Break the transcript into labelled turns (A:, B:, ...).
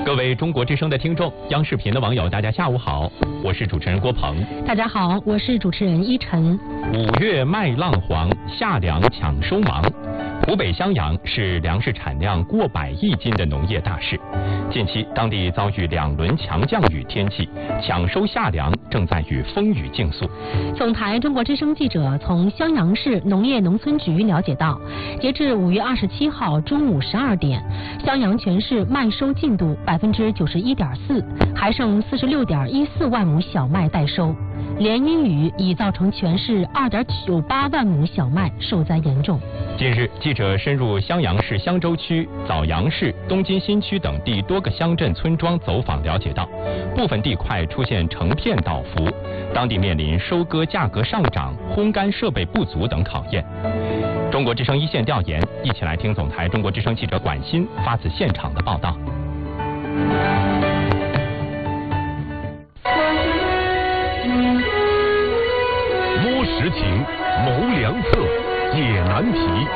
A: 各位中国之声的听众，央视频的网友，大家下午好，我是主持人郭鹏。
B: 大家好，我是主持人依晨。
A: 5月麦浪黄，夏粮抢收忙。湖北襄阳是粮食产量过百亿斤的农业大市，近期当地遭遇2轮强降雨天气，抢收夏粮正在与风雨竞速。
B: 总台中国之声记者从襄阳市农业农村局了解到，截至5月27号中午12点，襄阳全市麦收进度91.4%，还剩46.14万亩小麦待收。连阴雨已造成全市2.98万亩小麦受灾严重。
A: 近日，记者深入襄阳市襄州区、枣阳市、东金新区等地多个乡镇村庄走访了解到，部分地块出现成片倒伏，当地面临收割价格上涨、烘干设备不足等考验。中国之声一线调研，一起来听总台中国之声记者管欣发自现场的报道。
C: 摸实情，谋良策，解难题。